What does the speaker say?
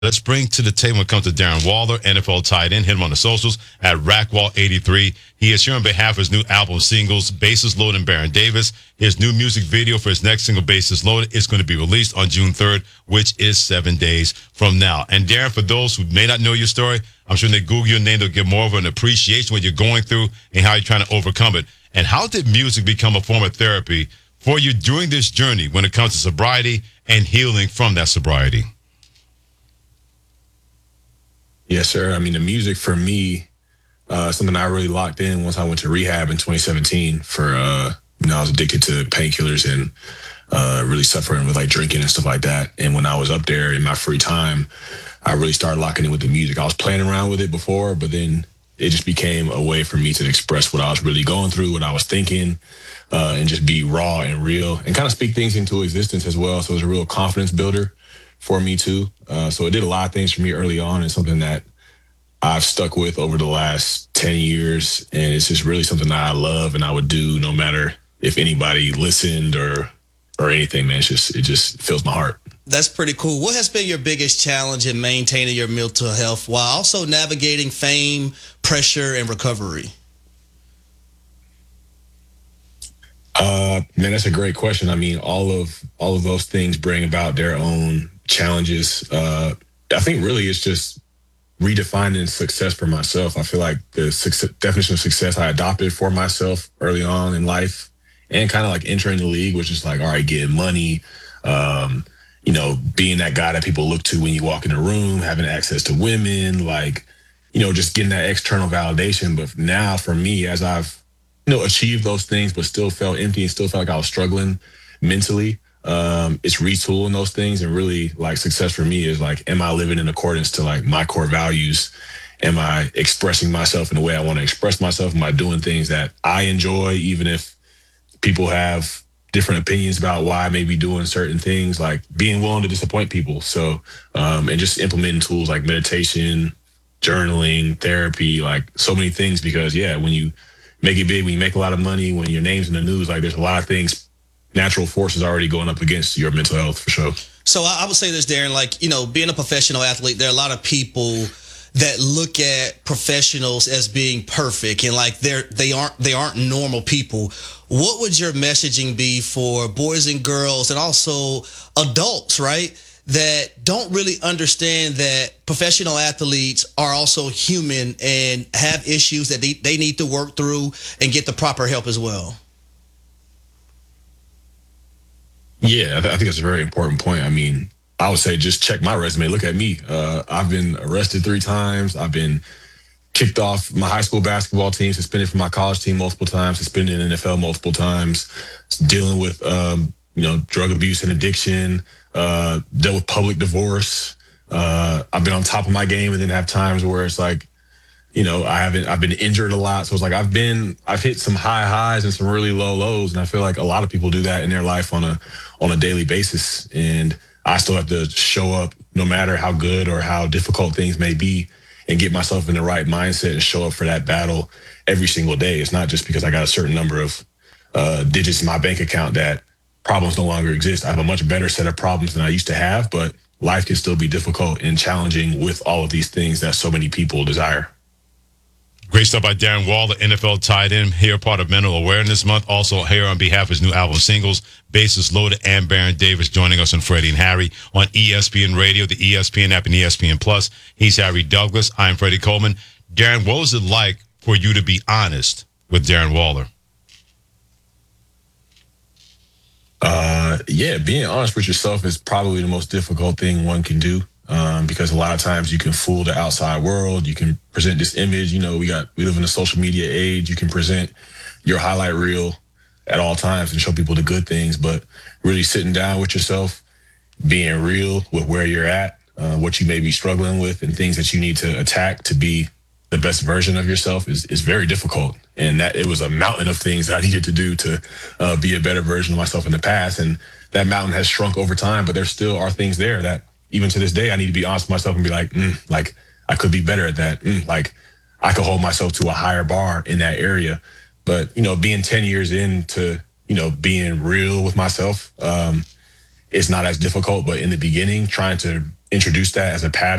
Let's bring to the table when it comes to Darren Waller, NFL tight end. Hit him on the socials at Rackwall83. He is here on behalf of his new album singles, Bases Loaded and Baron Davis. His new music video for his next single, Bases Loaded, is going to be released on June 3rd, which is 7 days from now. And Darren, for those who may not know your story, I'm sure when they Google your name, they'll get more of an appreciation of what you're going through and how you're trying to overcome it. And how did music become a form of therapy for you during this journey when it comes to sobriety and healing from that sobriety? Yes, sir. I mean, the music for me, something I really locked in once I went to rehab in 2017 for, I was addicted to painkillers and really suffering with like drinking and stuff like that. And when I was up there in my free time, I really started locking in with the music. I was playing around with it before, but then it just became a way for me to express what I was really going through, what I was thinking, and just be raw and real and kind of speak things into existence as well. So it was a real confidence builder for me too. So it did a lot of things for me early on, and something that I've stuck with over the last 10 years. And it's just really something that I love and I would do no matter if anybody listened or anything, man. It just fills my heart. That's pretty cool. What has been your biggest challenge in maintaining your mental health while also navigating fame, pressure, and recovery? Man, that's a great question. I mean, all of those things bring about their own challenges. I think really it's just redefining success for myself. I feel like the definition of success I adopted for myself early on in life, and kind of like entering the league was just like, all right, getting money, being that guy that people look to when you walk in the room, having access to women, like, just getting that external validation. But now for me, as I've achieved those things, but still felt empty and still felt like I was struggling mentally, it's retooling those things. And really, like, success for me is like, am I living in accordance to like my core values? Am I expressing myself in the way I want to express myself? Am I doing things that I enjoy, even if people have different opinions about why I may be doing certain things, like being willing to disappoint people? So, and just implementing tools like meditation, journaling, therapy, like so many things. Because when you make it big, when you make a lot of money, when your name's in the news, like there's a lot of things, natural forces already going up against your mental health for sure. So I would say this, Darren, like, being a professional athlete, there are a lot of people that look at professionals as being perfect and like they aren't normal people. What would your messaging be for boys and girls and also adults, right, that don't really understand that professional athletes are also human and have issues that they need to work through and get the proper help as well? Yeah, I think that's a very important point. I mean, I would say just check my resume. Look at me. I've been arrested 3 times. I've been kicked off my high school basketball team, suspended from my college team multiple times, suspended in the NFL multiple times, dealing with, drug abuse and addiction, dealt with public divorce. I've been on top of my game and then have times where it's like, I've been injured a lot. So it's like I've hit some high highs and some really low lows. And I feel like a lot of people do that in their life on a daily basis. And I still have to show up no matter how good or how difficult things may be, and get myself in the right mindset and show up for that battle every single day. It's not just because I got a certain number of digits in my bank account that problems no longer exist. I have a much better set of problems than I used to have, but life can still be difficult and challenging with all of these things that so many people desire. Great stuff by Darren Waller, NFL tight end, here part of Mental Awareness Month. Also here on behalf of his new album singles, Bases Loaded and Baron Davis, joining us on Freddie and Harry on ESPN Radio, the ESPN app, and ESPN Plus. He's Harry Douglas. I'm Freddie Coleman. Darren, what was it like for you to be honest with Darren Waller? Being honest with yourself is probably the most difficult thing one can do. Because a lot of times you can fool the outside world. You can present this image. We live in a social media age. You can present your highlight reel at all times and show people the good things, but really sitting down with yourself, being real with where you're at, what you may be struggling with, and things that you need to attack to be the best version of yourself is very difficult. And that it was a mountain of things that I needed to do to be a better version of myself in the past. And that mountain has shrunk over time, but there still are things there that even to this day, I need to be honest with myself and be like I could be better at that. Like I could hold myself to a higher bar in that area. But, being 10 years into, being real with myself, it's not as difficult. But in the beginning, trying to introduce that as a pattern.